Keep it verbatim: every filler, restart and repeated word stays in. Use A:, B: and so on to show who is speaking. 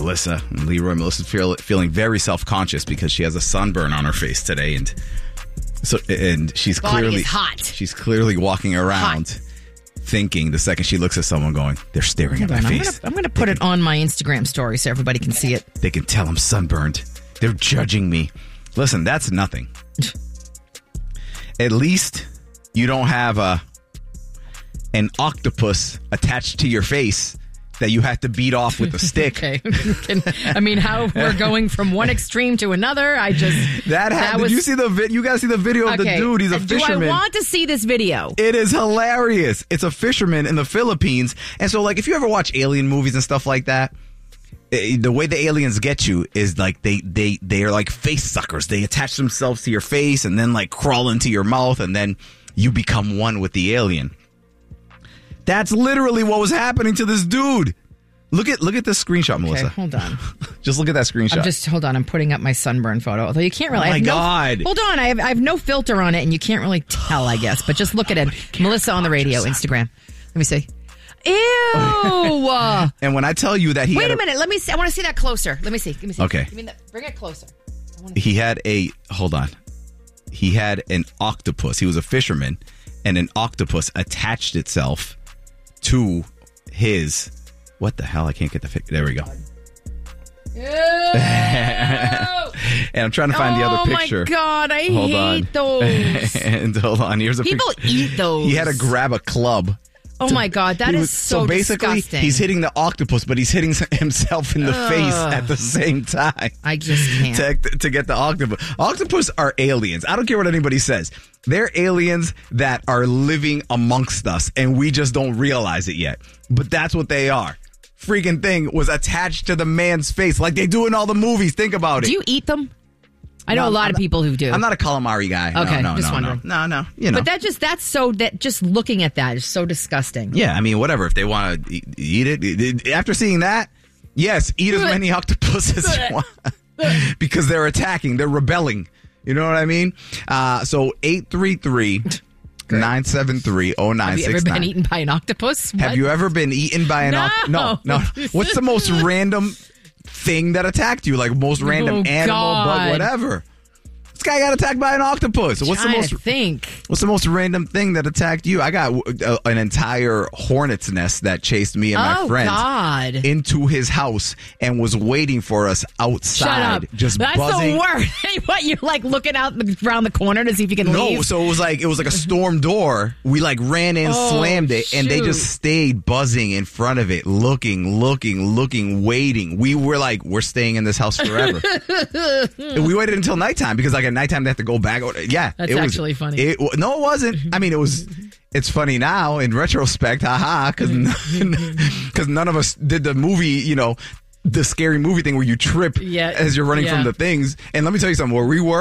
A: Melissa. And Leroy, Melissa's feel, feeling very self-conscious because she has a sunburn on her face today, and so and she's
B: Body
A: clearly
B: is hot.
A: She's clearly walking around
B: Hot.
A: thinking the second she looks at someone going, they're staring
B: Hold
A: at my
B: on,
A: face.
B: I'm going to put it on my Instagram story so everybody can see it.
A: They can tell I'm sunburned. They're judging me. Listen, that's nothing. At least you don't have a an octopus attached to your face that you have to beat off with a stick.
B: Okay. Can, I mean, how we're going from one extreme to another. I just
A: That, ha-
B: that was,
A: did you see the vi- you guys see the video of
B: okay.
A: the dude? He's a
B: Do
A: fisherman.
B: I want to see this video?
A: It is hilarious. It's a fisherman in the Philippines. And so, like, if you ever watch alien movies and stuff like that, eh, the way the aliens get you is like they, they, they are like face suckers. They attach themselves to your face and then like crawl into your mouth, and then you become one with the alien. That's literally what was happening to this dude. Look at look at this screenshot, Melissa.
B: Okay, hold on.
A: Just look at that screenshot.
B: I'm just hold on. I'm putting up my sunburn photo. Although you can't really.
A: Oh my
B: I have no,
A: God.
B: Hold on. I have I have no filter on it, and you can't really tell. I guess, but just look at it. Melissa on the radio, Instagram. Let me see. Ew.
A: And when I tell you that he
B: Wait
A: had
B: a minute. Let me see. I want to see that closer. Let me see. Let me see.
A: Okay.
B: Give me that. Bring it closer. I wanna...
A: he had a hold on. He had an octopus. He was a fisherman, and an octopus attached itself to his. What the hell? I can't get the pic. There we go. And I'm trying to find
B: oh
A: the other picture.
B: Oh my God, I
A: hold
B: hate
A: on.
B: those.
A: And hold on, here's a
B: People
A: picture.
B: eat those.
A: He had to grab a club.
B: Oh
A: to-
B: my God, that
A: he
B: is
A: was-
B: so
A: basically,
B: disgusting.
A: he's hitting the octopus, but he's hitting himself in the
B: Ugh.
A: face at the same time.
B: I just can't.
A: To, to get the octopus. Octopus are aliens. I don't care what anybody says. They're aliens that are living amongst us, and we just don't realize it yet. But that's what they are. Freaking thing was attached to the man's face like they do in all the movies. Think about it.
B: Do you eat them? I know
A: No,
B: a lot
A: I'm
B: of
A: not-
B: people who do.
A: I'm not a calamari guy.
B: Okay,
A: no, no,
B: just
A: no,
B: wondering.
A: No, no, no. You know.
B: But that just that's so that just looking at that is so disgusting.
A: Yeah, I mean, whatever. If they want to eat, eat it. After seeing that, yes, eat as many octopuses as you want. Because they're attacking. They're rebelling. You know what I mean? Uh, so eight three three, nine seven three, oh nine
B: Have you ever
A: six
B: been
A: nine.
B: eaten by an octopus? What?
A: Have you ever been eaten by an
B: No.
A: octopus? No, no. What's the most random thing that attacked you? Like most random
B: Oh,
A: animal,
B: God.
A: but whatever. This guy got attacked by an octopus. What's the
B: Trying
A: most
B: to think?
A: What's the most random thing that attacked you? I got uh, an entire hornet's nest that chased me and my
B: Oh,
A: friends
B: God.
A: into his house and was waiting for us outside.
B: Shut up.
A: Just
B: That's
A: buzzing.
B: the worst. What, you're like looking out the, around the corner to see if you can
A: No,
B: leave?
A: so it was like it was like a storm door. We like ran in,
B: Oh,
A: slammed it, and they
B: shoot.
A: just stayed buzzing in front of it, looking, looking, looking, waiting. We were like, we're staying in this house forever. And we waited until nighttime because like at nighttime they have to go back. Yeah,
B: That's
A: it was,
B: actually funny.
A: It, no, it wasn't. I mean, it was. It's funny now in retrospect, haha, because because none of us did the movie, you know, the scary movie thing where you trip
B: Yeah,
A: as you're running
B: yeah.
A: from the things. And let me tell you something, where we were.